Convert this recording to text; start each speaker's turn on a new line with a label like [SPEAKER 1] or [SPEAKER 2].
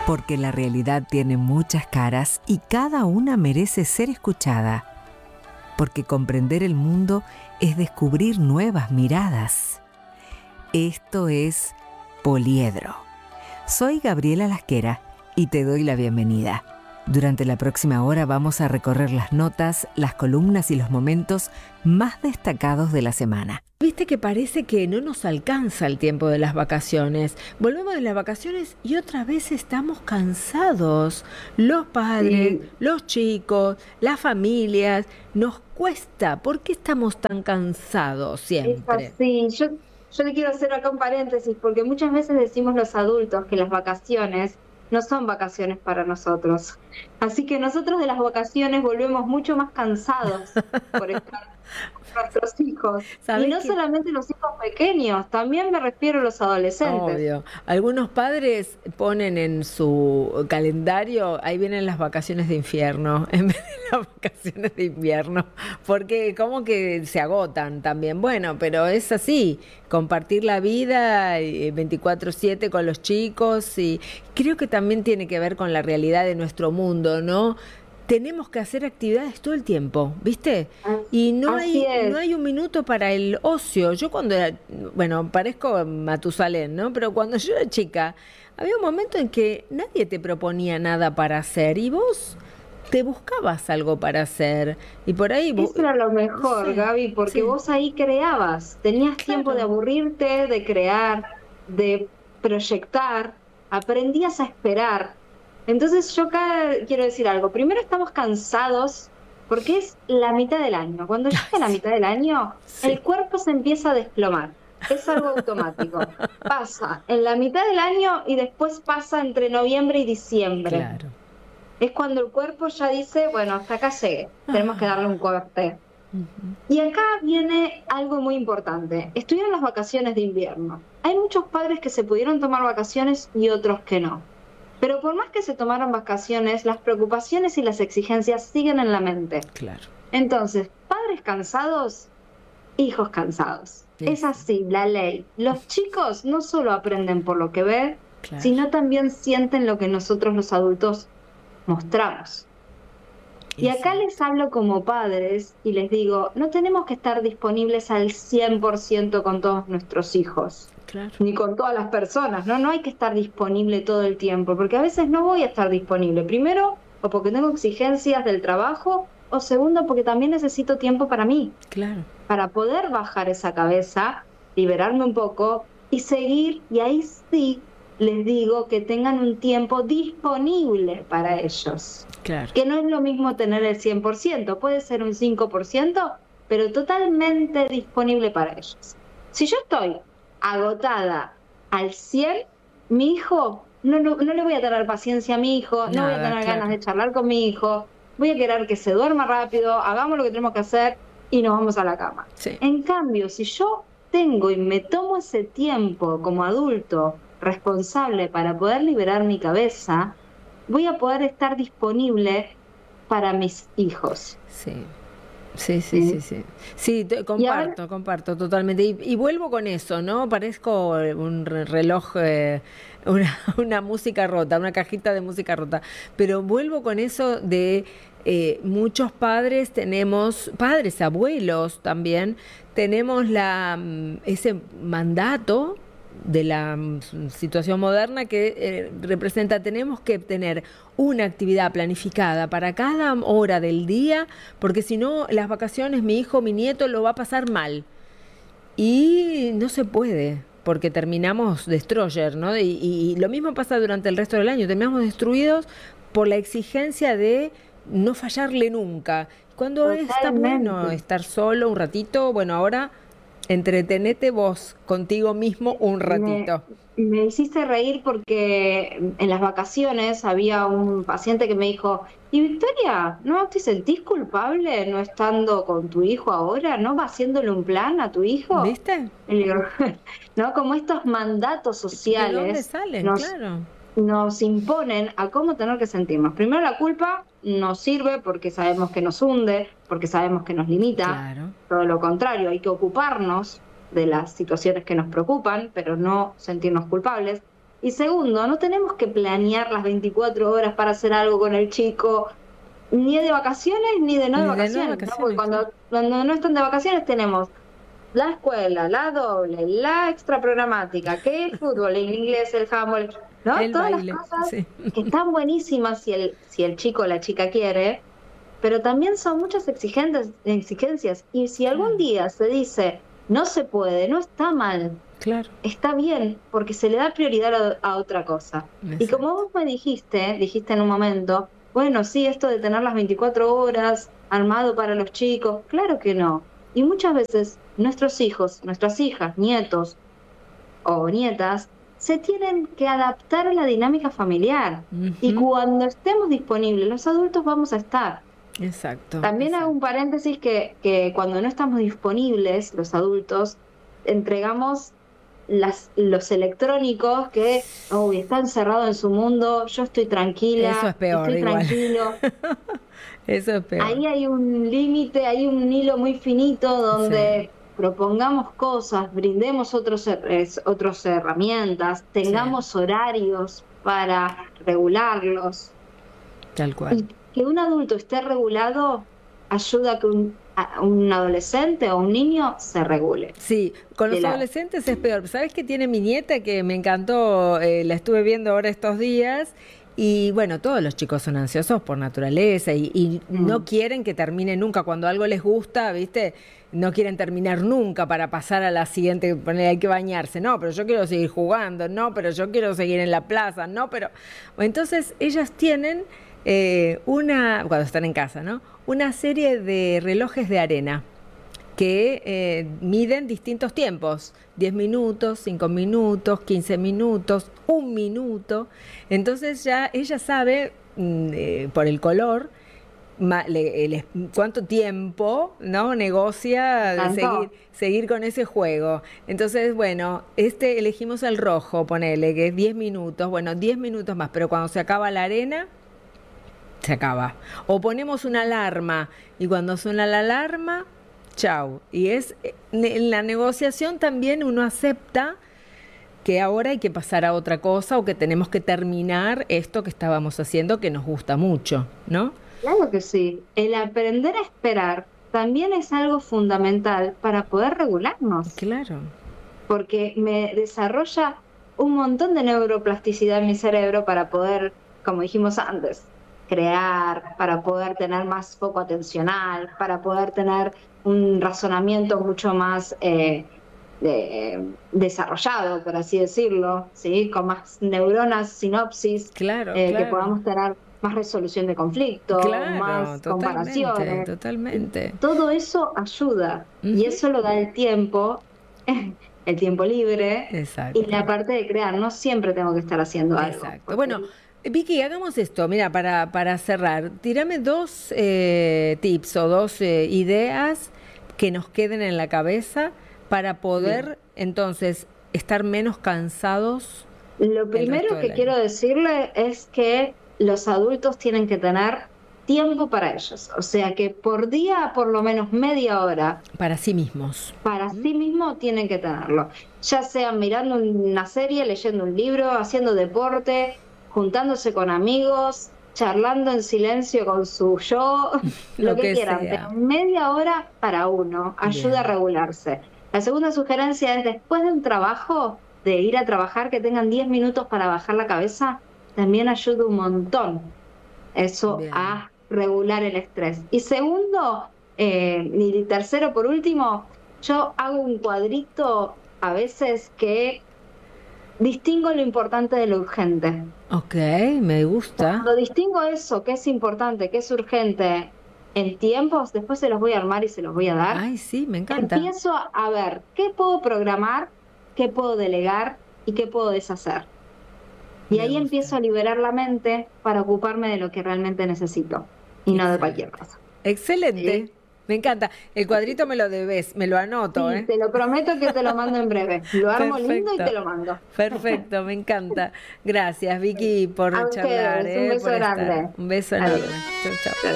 [SPEAKER 1] porque la realidad tiene muchas caras y cada una merece ser escuchada, porque comprender el mundo es descubrir nuevas miradas. Esto es Poliedro. Soy Gabriela Lasquera y te doy la bienvenida. Durante la próxima hora vamos a recorrer las notas, las columnas y los momentos más destacados de la semana. Viste que parece que no nos alcanza el tiempo de las vacaciones. Volvemos de las vacaciones y otra vez estamos cansados. Los padres, los chicos, las familias, nos cuesta. ¿Por qué estamos tan cansados siempre?
[SPEAKER 2] Es así. Yo le quiero hacer acá un paréntesis, porque muchas veces decimos los adultos que las vacaciones no son vacaciones para nosotros. Así que nosotros de las vacaciones volvemos mucho más cansados por estar con nuestros hijos. Y no solamente los hijos pequeños, también me refiero a los adolescentes.
[SPEAKER 1] Obvio. Algunos padres ponen en su calendario, ahí vienen las vacaciones de infierno, en vez de las vacaciones de invierno, porque como que se agotan también. Bueno, pero es así, compartir la vida 24/7 con los chicos, y creo que también tiene que ver con la realidad de nuestro mundo, ¿no? Tenemos que hacer actividades todo el tiempo, ¿viste? Y no hay un minuto para el ocio. Yo cuando era, bueno, parezco Matusalén, ¿no? Pero cuando yo era chica, había un momento en que nadie te proponía nada para hacer y vos te buscabas algo para hacer. Y por ahí...
[SPEAKER 2] Eso era lo mejor, Gaby, porque vos ahí creabas. Tenías tiempo de aburrirte, de crear, de proyectar. Aprendías a esperar. Entonces yo acá quiero decir algo. Primero, estamos cansados porque es la mitad del año. Cuando llega la mitad del año, el cuerpo se empieza a desplomar. Es algo automático. Pasa en la mitad del año y después pasa entre noviembre y diciembre.
[SPEAKER 1] Claro.
[SPEAKER 2] Es cuando el cuerpo ya dice, bueno, hasta acá llegué. Tenemos que darle un corte. Y acá viene algo muy importante. Estuvieron las vacaciones de invierno. Hay muchos padres que se pudieron tomar vacaciones y otros que no. Pero por más que se tomaron vacaciones, las preocupaciones y las exigencias siguen en la mente.
[SPEAKER 1] Claro.
[SPEAKER 2] Entonces, padres cansados, hijos cansados. Sí. Es así, la ley. Los chicos no solo aprenden por lo que ven, sino también sienten lo que nosotros los adultos mostramos. Y acá les hablo como padres y les digo, no tenemos que estar disponibles al 100% con todos nuestros hijos.
[SPEAKER 1] Claro.
[SPEAKER 2] Ni con todas las personas, ¿no? No hay que estar disponible todo el tiempo, porque a veces no voy a estar disponible. Primero, o porque tengo exigencias del trabajo, o segundo, porque también necesito tiempo para mí.
[SPEAKER 1] Claro.
[SPEAKER 2] Para poder bajar esa cabeza, liberarme un poco y seguir, y ahí sí les digo que tengan un tiempo disponible para ellos.
[SPEAKER 1] Claro.
[SPEAKER 2] Que no es lo mismo tener el 100%, puede ser un 5%, pero totalmente disponible para ellos. Si yo estoy agotada al 100, mi hijo, no le voy a tener paciencia a mi hijo, no voy a tener ganas de charlar con mi hijo, voy a querer que se duerma rápido, hagamos lo que tenemos que hacer y nos vamos a la cama.
[SPEAKER 1] Sí.
[SPEAKER 2] En cambio, si yo tengo y me tomo ese tiempo como adulto responsable para poder liberar mi cabeza, voy a poder estar disponible para mis hijos.
[SPEAKER 1] Sí. Sí, comparto totalmente. Y vuelvo con eso, ¿no? Parezco un reloj, una música rota, una cajita de música rota. Pero vuelvo con eso de muchos padres, abuelos también, tenemos ese mandato de la situación moderna que representa, tenemos que tener una actividad planificada para cada hora del día, porque si no, las vacaciones, mi hijo, mi nieto lo va a pasar mal. Y no se puede, porque terminamos destroyer, ¿no? Y lo mismo pasa durante el resto del año, terminamos destruidos por la exigencia de no fallarle nunca. Cuando está bueno estar solo un ratito, bueno, ahora entretenete vos contigo mismo un ratito.
[SPEAKER 2] Me hiciste reír porque en las vacaciones había un paciente que me dijo, y Victoria, ¿no te sentís culpable no estando con tu hijo ahora? ¿No va haciéndole un plan a tu hijo?
[SPEAKER 1] ¿Viste?
[SPEAKER 2] Y digo, ¿no? Como estos mandatos sociales.
[SPEAKER 1] ¿De dónde salen? Claro.
[SPEAKER 2] Nos imponen a cómo tener que sentirnos. Primero, la culpa nos sirve porque sabemos que nos hunde, porque sabemos que nos limita.
[SPEAKER 1] Claro.
[SPEAKER 2] Todo lo contrario, hay que ocuparnos de las situaciones que nos preocupan, pero no sentirnos culpables. Y segundo, no tenemos que planear las 24 horas para hacer algo con el chico, ni de vacaciones ni de no de vacaciones, ¿no? Porque cuando no están de vacaciones tenemos la escuela, la doble, la extra programática, que el fútbol, el inglés, el handball, ¿no?
[SPEAKER 1] El
[SPEAKER 2] Todas
[SPEAKER 1] baile,
[SPEAKER 2] las cosas
[SPEAKER 1] sí.
[SPEAKER 2] que están buenísimas si el chico o la chica quiere, pero también son muchas exigencias. Y si algún día se dice, no se puede, no está mal,
[SPEAKER 1] claro,
[SPEAKER 2] está bien, porque se le da prioridad a otra cosa.
[SPEAKER 1] exacto.
[SPEAKER 2] Y como vos me dijiste en un momento, bueno, sí, esto de tener las 24 horas armado para los chicos, claro que no. Y muchas veces nuestros hijos, nuestras hijas, nietos o nietas, se tienen que adaptar a la dinámica familiar. Y cuando estemos disponibles, los adultos vamos a estar.
[SPEAKER 1] Exacto.
[SPEAKER 2] También hago un paréntesis que cuando no estamos disponibles, los adultos, entregamos los electrónicos que está encerrado en su mundo, yo estoy tranquila,
[SPEAKER 1] eso es peor,
[SPEAKER 2] estoy
[SPEAKER 1] igual.
[SPEAKER 2] Tranquilo.
[SPEAKER 1] Eso es peor.
[SPEAKER 2] Ahí hay un límite, hay un hilo muy finito donde propongamos cosas, brindemos otras herramientas, tengamos horarios para regularlos.
[SPEAKER 1] Tal cual.
[SPEAKER 2] Y que un adulto esté regulado ayuda a que un adolescente o un niño se regule.
[SPEAKER 1] Sí, con los adolescentes es peor. ¿Sabes qué tiene mi nieta que me encantó? La estuve viendo ahora estos días. Y bueno, todos los chicos son ansiosos por naturaleza y no quieren que termine nunca. Cuando algo les gusta, ¿viste? No quieren terminar nunca para pasar a la siguiente, hay que bañarse. No, pero yo quiero seguir jugando. No, pero yo quiero seguir en la plaza. No, pero... Entonces, ellas tienen cuando están en casa, ¿no? Una serie de relojes de arena que miden distintos tiempos, 10 minutos, 5 minutos, 15 minutos, 1 minuto. Entonces ya ella sabe, por el color, cuánto tiempo, ¿no? Negocia seguir con ese juego. Entonces, bueno, elegimos el rojo, ponele, que es 10 minutos, bueno, 10 minutos más, pero cuando se acaba la arena, se acaba. O ponemos una alarma y cuando suena la alarma, chau. Y en la negociación también uno acepta que ahora hay que pasar a otra cosa o que tenemos que terminar esto que estábamos haciendo que nos gusta mucho, ¿no?
[SPEAKER 2] Claro que sí. El aprender a esperar también es algo fundamental para poder regularnos.
[SPEAKER 1] Claro.
[SPEAKER 2] Porque me desarrolla un montón de neuroplasticidad en mi cerebro para poder, como dijimos antes, crear, para poder tener más foco atencional, para poder tener un razonamiento mucho más desarrollado, por así decirlo, ¿sí? Con más neuronas, sinopsis,
[SPEAKER 1] claro.
[SPEAKER 2] Que podamos tener más resolución de conflictos, más comparaciones.
[SPEAKER 1] Totalmente.
[SPEAKER 2] Todo eso ayuda, y eso lo da el tiempo libre.
[SPEAKER 1] Exacto.
[SPEAKER 2] Y la parte de crear. No siempre tengo que estar haciendo algo.
[SPEAKER 1] Exacto. Bueno, Vicky, hagamos esto, mira, para cerrar, tírame 2 tips o 2 ideas que nos queden en la cabeza para poder entonces estar menos cansados.
[SPEAKER 2] Lo primero que quiero decirle es que los adultos tienen que tener tiempo para ellos, o sea que por día por lo menos media hora.
[SPEAKER 1] Para sí mismos.
[SPEAKER 2] Para sí mismos tienen que tenerlo, ya sea mirando una serie, leyendo un libro, haciendo deporte, juntándose con amigos, charlando en silencio con su yo, lo que quieran, pero media hora para uno ayuda a regularse. La segunda sugerencia es, después de un trabajo, de ir a trabajar, que tengan 10 minutos para bajar la cabeza, también ayuda un montón eso a regular el estrés. Y segundo, y tercero por último, yo hago un cuadrito a veces que distingo lo importante de lo urgente.
[SPEAKER 1] Ok, me gusta.
[SPEAKER 2] Cuando distingo eso, que es importante, que es urgente, en tiempos, después se los voy a armar y se los voy a dar.
[SPEAKER 1] Ay, sí, me encanta.
[SPEAKER 2] Empiezo a ver qué puedo programar, qué puedo delegar y qué puedo deshacer. Y ahí empiezo a liberar la mente para ocuparme de lo que realmente necesito y no de cualquier cosa.
[SPEAKER 1] Excelente. ¿Sí? Me encanta. El cuadrito me lo debes, me lo anoto.
[SPEAKER 2] Sí, te lo prometo que te lo mando en breve. Lo armo lindo y te lo mando.
[SPEAKER 1] Perfecto, me encanta. Gracias, Vicky, por charlar.
[SPEAKER 2] Un beso grande.
[SPEAKER 1] Un beso enorme. Chau, chau.